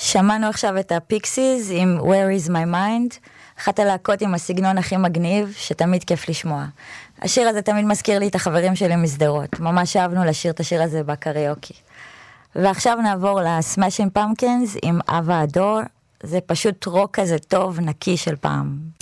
שמענו עכשיו את הפיקסיס עם Where is my mind, אחת הלהקות עם הסגנון הכי מגניב, שתמיד כיף לשמוע. השיר הזה תמיד מזכיר לי את החברים שלי מסדרות, ממש אהבנו לשיר את השיר הזה בקריוקי. ועכשיו נעבור ל-Smashing Pumpkins עם אבה הדור, זה פשוט רוק כזה טוב, נקי של פעם.